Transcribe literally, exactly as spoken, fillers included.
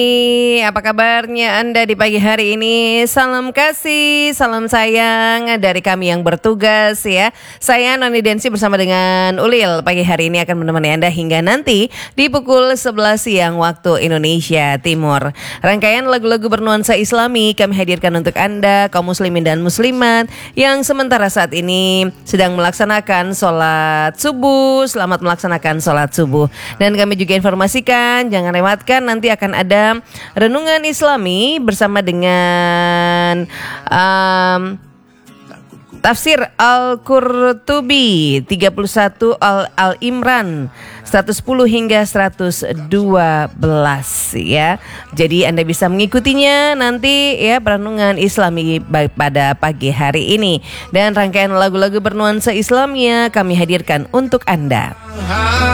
Apa kabarnya Anda di pagi hari ini? Salam kasih, salam sayang dari kami yang bertugas ya. Saya Noni Densi bersama dengan Ulil pagi hari ini akan menemani Anda hingga nanti di pukul sebelas siang waktu Indonesia Timur. Rangkaian lagu-lagu bernuansa Islami kami hadirkan untuk Anda kaum muslimin dan muslimat yang sementara saat ini sedang melaksanakan sholat subuh. Selamat melaksanakan sholat subuh. Dan kami juga informasikan, jangan lewatkan nanti akan ada renungan Islami bersama dengan um, Tafsir Al-Qurtubi tiga puluh satu Al- Al-Imran seratus sepuluh hingga seratus dua belas ya. Jadi Anda bisa mengikutinya nanti ya renungan Islami pada pagi hari ini. Dan rangkaian lagu-lagu bernuansa Islamnya kami hadirkan untuk Anda.